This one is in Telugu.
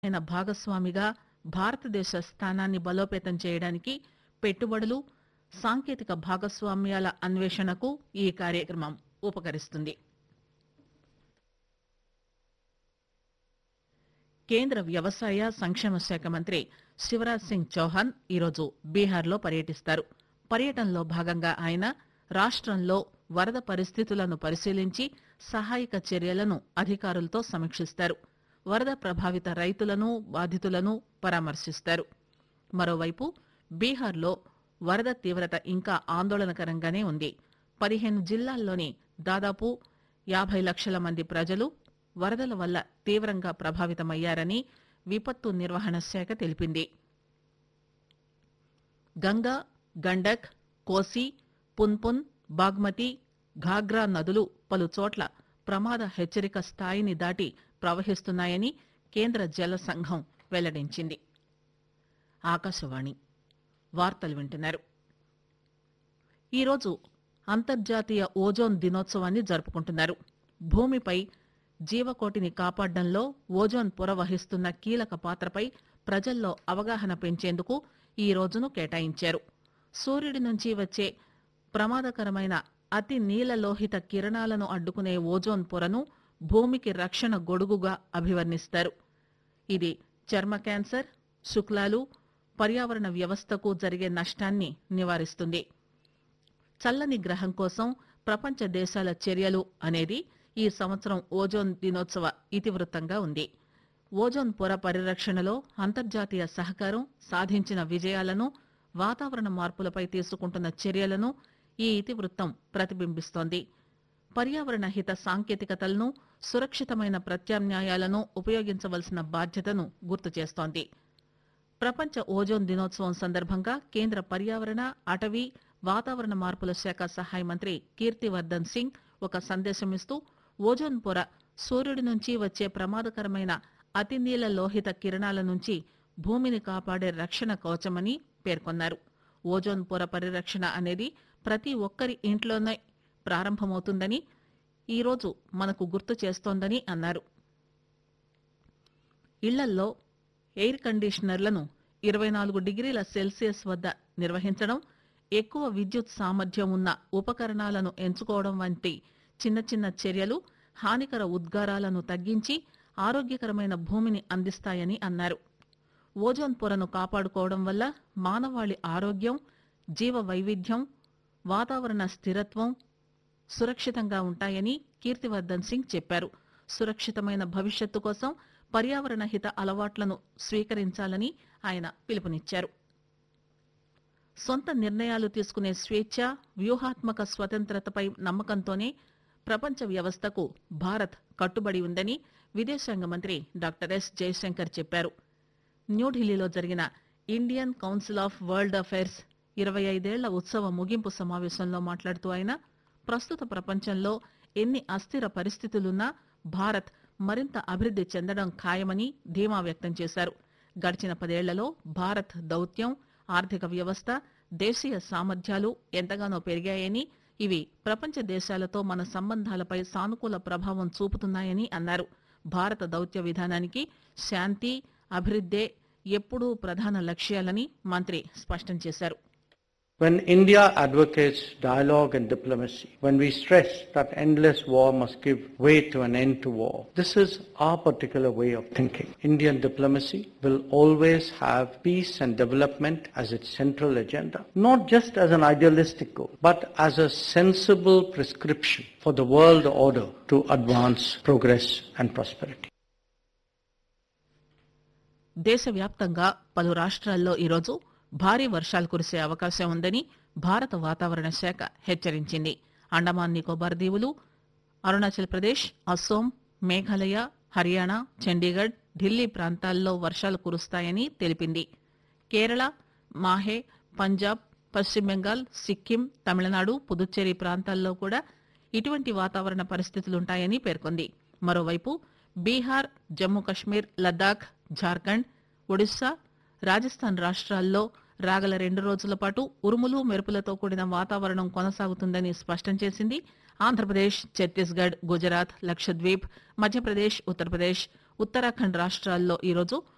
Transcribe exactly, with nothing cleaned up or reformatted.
ఆయన భాగస్వామిగా భారతదేశ స్థానాన్ని బలోపేతం చేయడానికి పెట్టుబడులు, సాంకేతిక భాగస్వామ్యాల అన్వేషణకు ఈ కార్యక్రమం ఉపకరిస్తుంది. కేంద్ర వ్యవసాయ సంక్షేమ శాఖ మంత్రి శివరాజ్ సింగ్ చౌహాన్ ఈరోజు బీహార్లో పర్యటిస్తారు. పర్యటనలో భాగంగా ఆయన రాష్టంలో వరద పరిస్థితులను పరిశీలించి సహాయక చర్యలను అధికారులతో సమీక్షిస్తారు. వరద ప్రభావిత రైతులను, బాధితులను పరామర్శిస్తారు. మరోవైపు బీహార్లో వరద తీవ్రత ఇంకా ఆందోళనకరంగానే ఉంది. పదిహేను జిల్లాల్లోని దాదాపు యాభై లక్షల మంది ప్రజలు వరదల వల్ల తీవ్రంగా ప్రభావితమయ్యారని విపత్తు నిర్వహణ శాఖ తెలిపింది. గంగా, గండక్, కోసి, పున్పున్, బాగ్మతి, ఘాగ్రా నదులు పలు చోట్ల ప్రమాద హెచ్చరిక స్థాయిని దాటి ప్రవహిస్తున్నాయని కేంద్ర జల సంఘం వెల్లడించింది. ఆకాశవాణి వార్తలు వింటున్నారు. ఈరోజు అంతర్జాతీయ ఓజోన్ దినోత్సవాన్ని జరుపుకుంటున్నారు. భూమిపై జీవకోటిని కాపాడడంలో ఓజోన్ పొర వహిస్తున్న కీలక పాత్రపై ప్రజల్లో అవగాహన పెంచేందుకు ఈ రోజును కేటాయించారు. సూర్యుడి నుంచి వచ్చే ప్రమాదకరమైన అతి నీలలోహిత కిరణాలను అడ్డుకునే ఓజోన్ పొరను భూమికి రక్షణ గొడుగుగా అభివర్ణిస్తారు. ఇది చర్మ క్యాన్సర్, శుక్లాలు, పర్యావరణ వ్యవస్థకు జరిగే నష్టాన్ని నివారిస్తుంది. చల్లని గ్రహం కోసం ప్రపంచ దేశాల చర్యలు అనేది ఈ సంవత్సరం ఓజోన్ దినోత్సవ ఇతివృత్తంగా ఉంది. ఓజోన్ పొర పరిరక్షణలో అంతర్జాతీయ సహకారం, సాధించిన విజయాలను, వాతావరణ మార్పులపై తీసుకుంటున్న చర్యలను ఈ ఇతివృత్తం ప్రతిబింబిస్తోంది. పర్యావరణ హిత సాంకేతికతలను, సురక్షితమైన ప్రత్యామ్నాయాలను ఉపయోగించవలసిన బాధ్యతను గుర్తు చేస్తోంది. ప్రపంచ ఓజోన్ దినోత్సవం సందర్భంగా కేంద్ర పర్యావరణ, అటవీ, వాతావరణ మార్పుల శాఖ సహాయ మంత్రి కీర్తివర్దన్ సింగ్ ఒక సందేశమిస్తూ ఓజోన్ పొర సూర్యుడి నుంచి వచ్చే ప్రమాదకరమైన అతినీల లోహిత కిరణాల నుంచి భూమిని కాపాడే రక్షణ కవచమని పేర్కొన్నారు. ఓజోన్ పొర పరిరక్షణ అనేది ప్రతి ఒక్కరి ఇంట్లోనే ప్రారంభమవుతుందని ఈరోజు మనకు గుర్తు చేస్తోందని అన్నారు. ఇళ్లల్లో ఎయిర్ కండిషనర్లను ఇరవై నాలుగు డిగ్రీల సెల్సియస్ వద్ద నిర్వహించడం, ఎక్కువ విద్యుత్ సామర్థ్యం ఉన్న ఉపకరణాలను ఎంచుకోవడం వంటి చిన్న చిన్న చర్యలు హానికర ఉద్గారాలను తగ్గించి ఆరోగ్యకరమైన భూమిని అందిస్తాయని అన్నారు. ఓజోన్ పొరను కాపాడుకోవడం వల్ల మానవాళి ఆరోగ్యం, జీవ వైవిధ్యం, వాతావరణ స్థిరత్వం సురక్షితంగా ఉంటాయని కీర్తివర్దన్ సింగ్ చెప్పారు. సురక్షితమైన భవిష్యత్తు కోసం పర్యావరణ హిత అలవాట్లను స్వీకరించాలని ఆయన పిలుపునిచ్చారు. సొంత నిర్ణయాలు తీసుకునే స్వేచ్ఛ, వ్యూహాత్మక స్వతంత్రతపై నమ్మకంతోనే ప్రపంచ వ్యవస్థకు భారత్ కట్టుబడి ఉందని విదేశాంగ మంత్రి డాక్టర్ ఎస్ జయశంకర్ చెప్పారు. న్యూఢిల్లీలో జరిగిన Indian council of world affairs ఇరవై ఐదేళ్ల ఉత్సవ ముగింపు సమావేశంలో మాట్లాడుతూ ఆయన ప్రస్తుత ప్రపంచంలో ఎన్ని అస్థిర పరిస్థితులున్నా భారత్ మరింత అభివృద్ది చెందడం ఖాయమని ధీమా వ్యక్తం చేశారు. గడిచిన పదేళ్లలో భారత్ దౌత్యం, ఆర్థిక వ్యవస్థ, దేశీయ సామర్థ్యాలు ఎంతగానో పెరిగాయని, ఇవి ప్రపంచ దేశాలతో మన సంబంధాలపై సానుకూల ప్రభావం చూపుతున్నాయని అన్నారు. భారత దౌత్య విధానానికి శాంతి, అభివృద్దే ఎప్పుడూ ప్రధాన లక్ష్యాలని మంత్రి స్పష్టం చేశారు. When India advocates dialogue and diplomacy, when we stress that endless war must give way to an end to war, this is our particular way of thinking. Indian diplomacy will always have peace and development as its central agenda, not just as an idealistic goal, but as a sensible prescription for the world order to advance progress and prosperity. దేశవ్యాప్తంగా పలు రాష్ట్రాల్లో ఈరోజు భారీ వర్షాలు కురిసే అవకాశం ఉందని భారత వాతావరణ శాఖ హెచ్చరించింది. అండమాన్ నికోబార్ దీవులు, అరుణాచల్ ప్రదేశ్, అస్సోం, మేఘాలయ, హర్యానా, చండీగఢ్, ఢిల్లీ ప్రాంతాల్లో వర్షాలు కురుస్తాయని తెలిపింది. కేరళ, మాహే, పంజాబ్, పశ్చిమ బెంగాల్, సిక్కిం, తమిళనాడు, పుదుచ్చేరి ప్రాంతాల్లో కూడా ఇటువంటి వాతావరణ పరిస్థితులుంటాయని పేర్కొంది. మరోవైపు బీహార్, జమ్మూ కశ్మీర్, లద్దాఖ్, జార్ఖండ్, ఒడిశా, రాజస్థాన్ రాష్ట్రాల్లో రాగల రెండు రోజుల పాటు ఉరుములు, మెరుపులతో కూడిన వాతావరణం కొనసాగుతుందని స్పష్టం చేసింది. ఆంధ్రప్రదేశ్, ఛత్తీస్గఢ్, గుజరాత్, లక్షద్వీప్, మధ్యప్రదేశ్, ఉత్తరప్రదేశ్, ఉత్తరాఖండ్ రాష్ట్రాల్లో ఈరోజు